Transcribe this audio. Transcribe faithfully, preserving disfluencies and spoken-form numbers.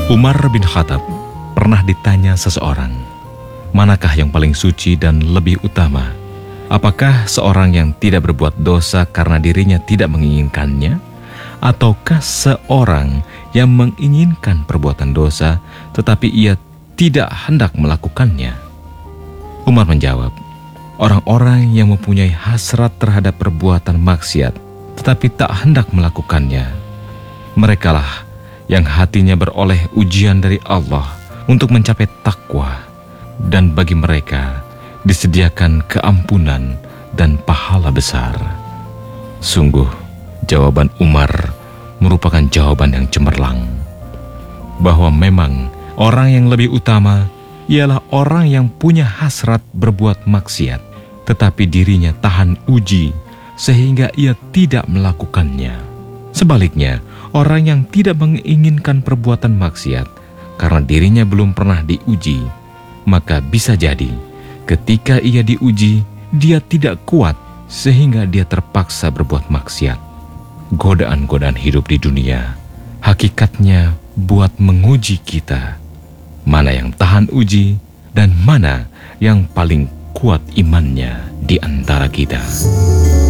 Umar bin Khattab pernah ditanya seseorang, manakah yang paling suci dan lebih utama? Apakah seorang yang tidak berbuat dosa karena dirinya tidak menginginkannya? Ataukah seorang yang menginginkan perbuatan dosa tetapi ia tidak hendak melakukannya? Umar menjawab, orang-orang yang mempunyai hasrat terhadap perbuatan maksiat tetapi tak hendak melakukannya, merekalah yang hatinya beroleh ujian dari Allah untuk mencapai takwa, dan bagi mereka disediakan keampunan dan pahala besar. Sungguh, jawaban Umar merupakan jawaban yang cemerlang, bahwa memang orang yang lebih utama ialah orang yang punya hasrat berbuat maksiat, tetapi dirinya tahan uji sehingga ia tidak melakukannya. Sebaliknya, orang yang tidak menginginkan perbuatan maksiat karena dirinya belum pernah diuji, maka bisa jadi ketika ia diuji, dia tidak kuat sehingga dia terpaksa berbuat maksiat. Godaan-godaan hidup di dunia hakikatnya buat menguji kita, mana yang tahan uji dan mana yang paling kuat imannya di antara kita.